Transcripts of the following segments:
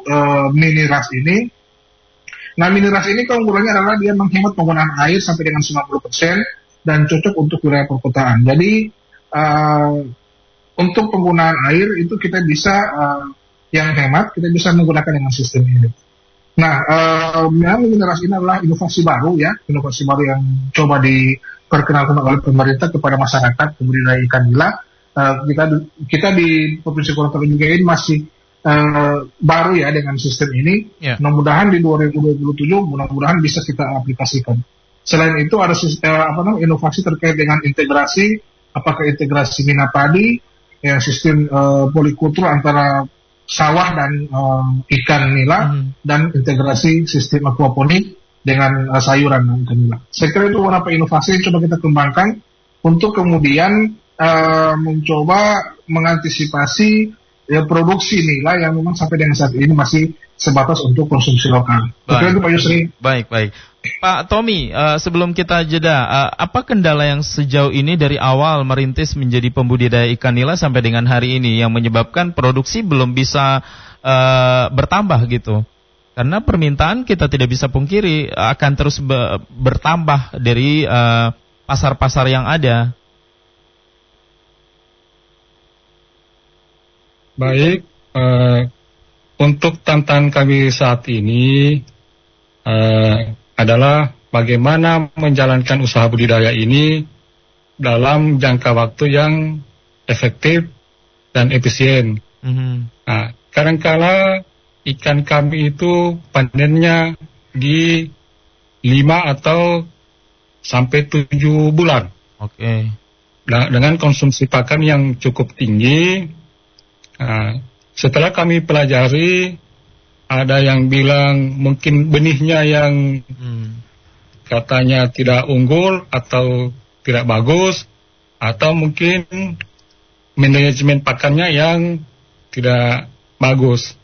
mini ras ini. Nah, mini ras ini keunggulannya adalah dia menghemat penggunaan air sampai dengan 90% dan cocok untuk wilayah perkotaan. Jadi untuk penggunaan air itu kita bisa yang hemat, kita bisa menggunakan dengan sistem ini. Nah, mini ras ini adalah inovasi baru yang coba diperkenalkan oleh pemerintah kepada masyarakat pembudidaya ikan nila. Kita di Provinsi Gorontalo juga ini masih baru ya dengan sistem ini. Mudah-mudahan di 2027 mudah-mudahan bisa kita aplikasikan. Selain itu ada inovasi terkait dengan integrasi, apakah integrasi mina padi, sistem polikultur antara sawah dan ikan nila, dan integrasi sistem aquaponik dengan sayuran ikan nila. Saya kira itu beberapa inovasi yang coba kita kembangkan untuk kemudian mencoba mengantisipasi produksi nila yang memang sampai dengan saat ini masih sebatas untuk konsumsi lokal. Baik, itu Pak Yusri. Baik. Pak Tommy, sebelum kita jeda, apa kendala yang sejauh ini dari awal merintis menjadi pembudidaya ikan nila sampai dengan hari ini yang menyebabkan produksi belum bisa bertambah gitu? Karena permintaan kita tidak bisa pungkiri akan terus bertambah dari pasar-pasar yang ada. Baik, untuk tantangan kami saat ini adalah bagaimana menjalankan usaha budidaya ini dalam jangka waktu yang efektif dan efisien. Nah, kadang-kala ikan kami itu panennya di 5 atau sampai 7 bulan. Oke. Dengan konsumsi pakan yang cukup tinggi. Nah, setelah kami pelajari, ada yang bilang mungkin benihnya yang katanya tidak unggul atau tidak bagus, atau mungkin manajemen pakannya yang tidak bagus.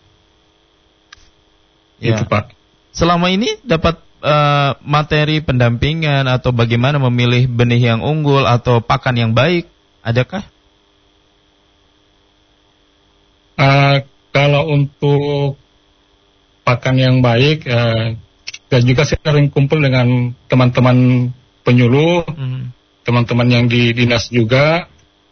Itu Pak. Selama ini dapat materi pendampingan atau bagaimana memilih benih yang unggul atau pakan yang baik, adakah? Kalau untuk pakan yang baik, dan juga sering kumpul dengan teman-teman penyuluh, teman-teman yang di dinas juga.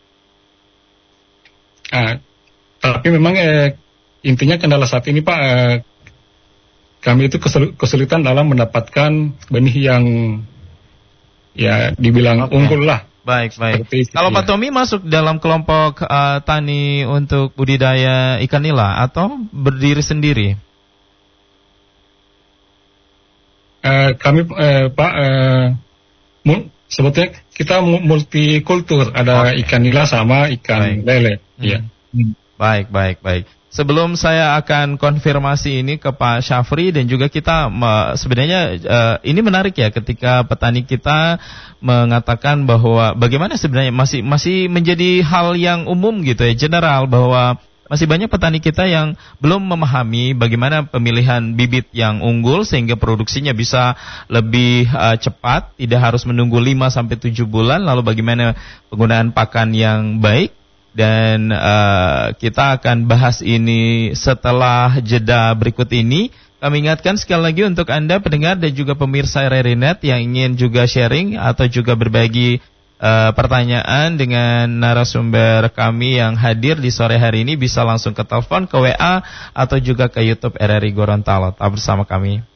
Tapi memang intinya kendala saat ini Pak, kami itu kesulitan dalam mendapatkan benih yang ya dibilang unggul lah. Baik. Kalau Pak Tommy masuk dalam kelompok tani untuk budidaya ikan nila atau berdiri sendiri? Kami Pak, sebetulnya kita multikultur, ada ikan nila sama ikan lele. Iya. Baik. Sebelum saya akan konfirmasi ini ke Pak Syafri dan juga kita sebenarnya ini menarik ya ketika petani kita mengatakan bahwa bagaimana sebenarnya masih menjadi hal yang umum gitu ya, general, bahwa masih banyak petani kita yang belum memahami bagaimana pemilihan bibit yang unggul sehingga produksinya bisa lebih cepat, tidak harus menunggu 5-7 bulan, lalu bagaimana penggunaan pakan yang baik. Dan kita akan bahas ini setelah jeda berikut ini. Kami ingatkan sekali lagi untuk Anda pendengar dan juga pemirsa RRI.net yang ingin juga sharing atau juga berbagi pertanyaan dengan narasumber kami yang hadir di sore hari ini, bisa langsung ke telepon, ke WA atau juga ke YouTube RRI Gorontalo. Tetap bersama kami.